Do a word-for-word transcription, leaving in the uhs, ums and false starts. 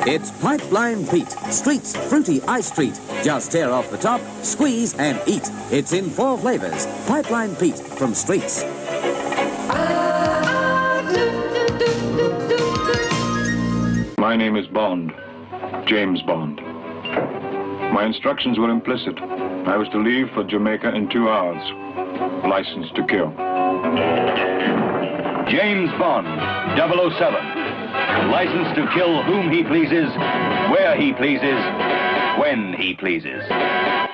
It's Pipeline Pete, Street's fruity ice treat. Just tear off the top, squeeze, and eat. It's in four flavors. Pipeline Pete from Street's. My name is Bond, James Bond. My instructions were implicit. I was to leave for Jamaica in two hours. License to kill. James Bond, double oh seven. License to kill whom he pleases, where he pleases, when he pleases.